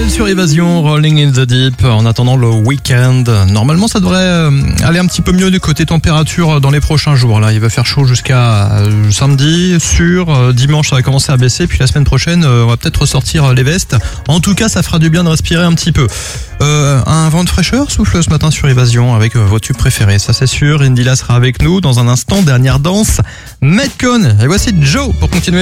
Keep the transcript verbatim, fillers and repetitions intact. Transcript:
sur Évasion, Rolling in the Deep. En attendant le week-end, normalement ça devrait aller un petit peu mieux du côté température dans les prochains jours. Là, il va faire chaud jusqu'à samedi, sûr. Dimanche, ça va commencer à baisser. Puis la semaine prochaine, on va peut-être ressortir les vestes. En tout cas, ça fera du bien de respirer un petit peu. Euh, un vent de fraîcheur souffle ce matin sur Évasion avec vos tubes préférés, ça c'est sûr. Indila sera avec nous dans un instant. Dernière danse, Metcon. Et voici Joe pour continuer.